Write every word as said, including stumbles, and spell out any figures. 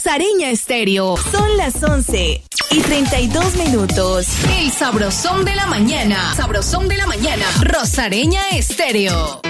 Rosareña Estéreo. Son las once y treinta y dos minutos. El sabrosón de la mañana. Sabrosón de la mañana. Rosareña Estéreo.